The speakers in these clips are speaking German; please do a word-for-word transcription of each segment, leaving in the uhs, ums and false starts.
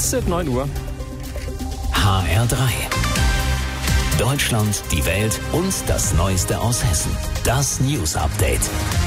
Es ist neun Uhr. H R drei. Deutschland, die Welt und das Neueste aus Hessen. Das News Update.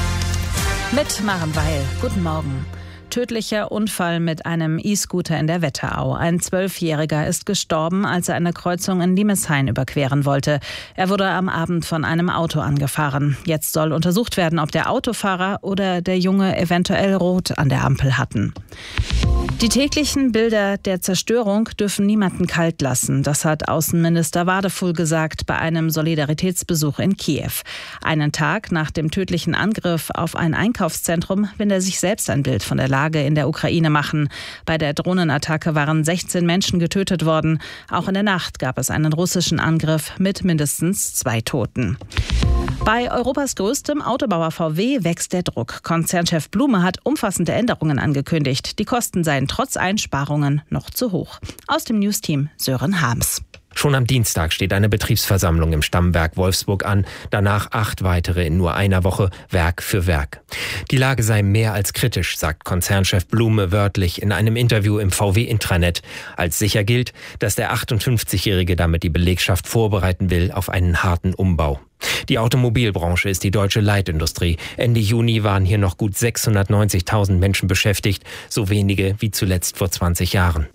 Mit Maren Weil. Guten Morgen. Tödlicher Unfall mit einem E-Scooter in der Wetterau. Ein Zwölfjähriger ist gestorben, als er eine Kreuzung in Limeshain überqueren wollte. Er wurde am Abend von einem Auto angefahren. Jetzt soll untersucht werden, ob der Autofahrer oder der Junge eventuell Rot an der Ampel hatten. Die täglichen Bilder der Zerstörung dürfen niemanden kalt lassen. Das hat Außenminister Wadefull gesagt bei einem Solidaritätsbesuch in Kiew. Einen Tag nach dem tödlichen Angriff auf ein Einkaufszentrum will er sich selbst ein Bild von der Lage in der Ukraine machen. Bei der Drohnenattacke waren sechzehn Menschen getötet worden. Auch in der Nacht gab es einen russischen Angriff mit mindestens zwei Toten. Bei Europas größtem Autobauer V W wächst der Druck. Konzernchef Blume hat umfassende Änderungen angekündigt. Die Kosten seien trotz Einsparungen noch zu hoch. Aus dem Newsteam Sören Harms. Schon am Dienstag steht eine Betriebsversammlung im Stammwerk Wolfsburg an, danach acht weitere in nur einer Woche, Werk für Werk. Die Lage sei mehr als kritisch, sagt Konzernchef Blume wörtlich in einem Interview im V W-Intranet. Als sicher gilt, dass der achtundfünfzigjährige damit die Belegschaft vorbereiten will auf einen harten Umbau. Die Automobilbranche ist die deutsche Leitindustrie. Ende Juni waren hier noch gut sechshundertneunzigtausend Menschen beschäftigt, so wenige wie zuletzt vor zwanzig Jahren.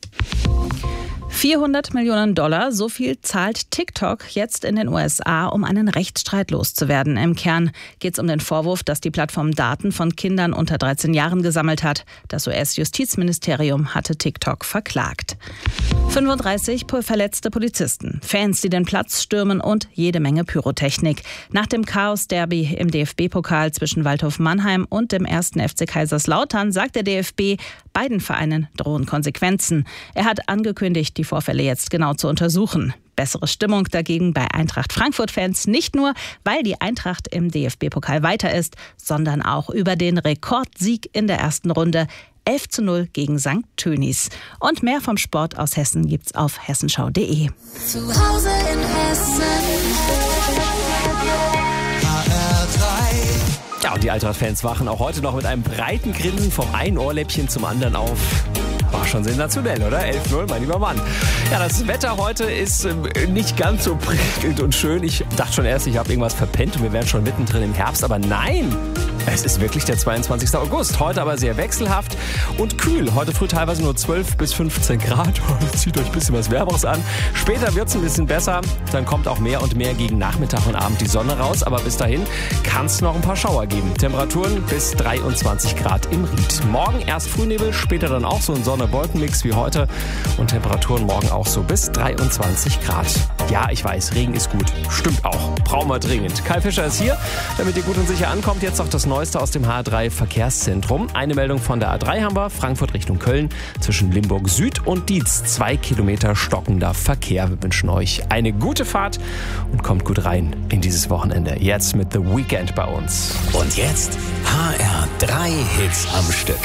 vierhundert Millionen Dollar, so viel zahlt TikTok jetzt in den U S A, um einen Rechtsstreit loszuwerden. Im Kern geht es um den Vorwurf, dass die Plattform Daten von Kindern unter dreizehn Jahren gesammelt hat. Das U S-Justizministerium hatte TikTok verklagt. fünfunddreißig verletzte Polizisten, Fans, die den Platz stürmen und jede Menge Pyrotechnik. Nach dem Chaos-Derby im D F B-Pokal zwischen Waldhof Mannheim und dem ersten F C Kaiserslautern sagt der D F B, beiden Vereinen drohen Konsequenzen. Er hat angekündigt, die Vorfälle jetzt genau zu untersuchen. Bessere Stimmung dagegen bei Eintracht Frankfurt-Fans, nicht nur, weil die Eintracht im D F B-Pokal weiter ist, sondern auch über den Rekordsieg in der ersten Runde. elf zu null gegen Sankt Tönis. Und mehr vom Sport aus Hessen gibt's auf hessenschau punkt de. Zu Hause in Hessen. H R drei. Ja, und die Eintracht-Fans wachen auch heute noch mit einem breiten Grinsen vom einen Ohrläppchen zum anderen auf. War schon sensationell, oder? elf null, mein lieber Mann. Ja, das Wetter heute ist äh, nicht ganz so prickelnd und schön. Ich dachte schon erst, ich habe irgendwas verpennt und wir wären schon mittendrin im Herbst. Aber nein, es ist wirklich der zweiundzwanzigste August. Heute aber sehr wechselhaft und kühl. Heute früh teilweise nur zwölf bis fünfzehn Grad. Zieht euch ein bisschen was Wärmeres an. Später wird es ein bisschen besser. Dann kommt auch mehr und mehr gegen Nachmittag und Abend die Sonne raus. Aber bis dahin kann es noch ein paar Schauer geben. Temperaturen bis dreiundzwanzig Grad im Ried. Morgen erst Frühnebel, später dann auch so ein Sonne-Wolken-Mix wie heute. Und Temperaturen morgen auch so bis dreiundzwanzig Grad. Ja, ich weiß, Regen ist gut. Stimmt auch. Brauchen wir dringend. Kai Fischer ist hier, damit ihr gut und sicher ankommt. Jetzt noch das Neueste aus dem H R drei Verkehrszentrum. Eine Meldung von der A drei haben wir. Frankfurt Richtung Köln zwischen Limburg Süd und Dietz. Zwei Kilometer stockender Verkehr. Wir wünschen euch eine gute Fahrt und kommt gut rein in dieses Wochenende. Jetzt mit The Weekend bei uns. Und jetzt H R drei Hits am Stück.